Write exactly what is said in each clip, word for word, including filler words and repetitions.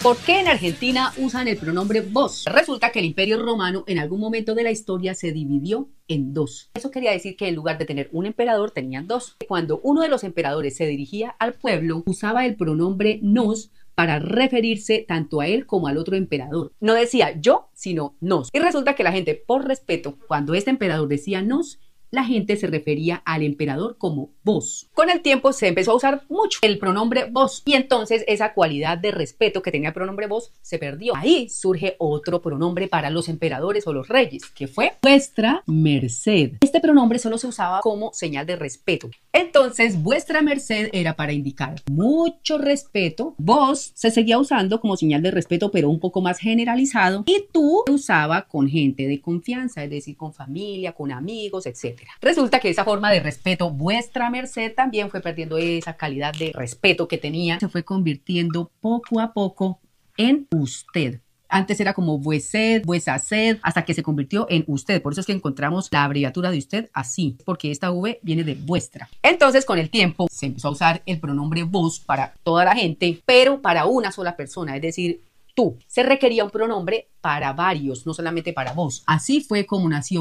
¿Por qué en Argentina usan el pronombre vos? Resulta que el Imperio Romano en algún momento de la historia se dividió en dos. Eso quería decir que en lugar de tener un emperador tenían dos. Cuando uno de los emperadores se dirigía al pueblo, usaba el pronombre nos para referirse tanto a él como al otro emperador. No decía yo, sino nos. Y resulta que la gente, por respeto, cuando este emperador decía nos, la gente se refería al emperador como vos. Con el tiempo se empezó a usar mucho el pronombre vos y entonces esa cualidad de respeto que tenía el pronombre vos se perdió. Ahí surge otro pronombre para los emperadores o los reyes, que fue vuestra merced. Este pronombre solo se usaba como señal de respeto. Entonces vuestra merced era para indicar mucho respeto. Vos se seguía usando como señal de respeto, pero un poco más generalizado, y tú se usaba con gente de confianza, es decir, con familia, con amigos, etcétera. Resulta que esa forma de respeto, vuestra merced, también fue perdiendo esa calidad de respeto que tenía. Se fue convirtiendo poco a poco en usted. Antes era como vuesed, vuesaced, hasta que se convirtió en usted. Por eso es que encontramos la abreviatura de usted así, porque esta V viene de vuestra. Entonces, con el tiempo, se empezó a usar el pronombre vos para toda la gente, pero para una sola persona, es decir, tú. Se requería un pronombre para varios, no solamente para vos. Así fue como nació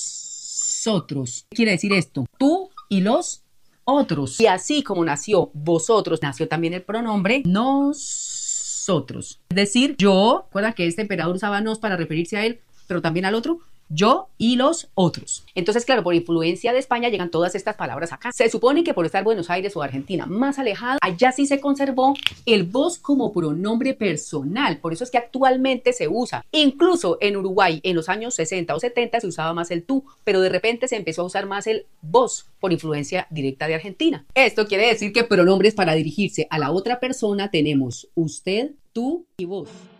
vosotros. ¿Qué quiere decir esto? Tú y los otros. Y así como nació vosotros, nació también el pronombre nosotros. Es decir, yo, recuerda que este emperador usaba nos para referirse a él, pero también al otro, yo y los otros. Entonces, claro, por influencia de España llegan todas estas palabras acá. Se supone que por estar Buenos Aires o Argentina más alejado, allá sí se conservó el vos como pronombre personal. Por eso es que actualmente se usa. Incluso en Uruguay, en los años sesenta o setenta, se usaba más el tú, pero de repente se empezó a usar más el vos por influencia directa de Argentina. Esto quiere decir que pronombres para dirigirse a la otra persona tenemos usted, tú y vos.